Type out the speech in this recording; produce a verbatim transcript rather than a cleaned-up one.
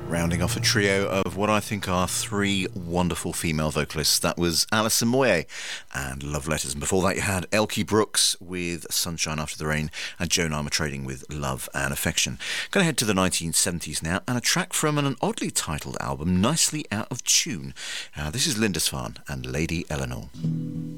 Rounding off a trio of what I think are three wonderful female vocalists. That was Alison Moyet and Love Letters. And before that you had Elkie Brooks with Sunshine After the Rain and Joan Armatrading with Love and Affection. Going to head to the nineteen seventies now and a track from an oddly titled album, Nicely Out of Tune. Uh, this is Lindisfarne and Lady Eleanor.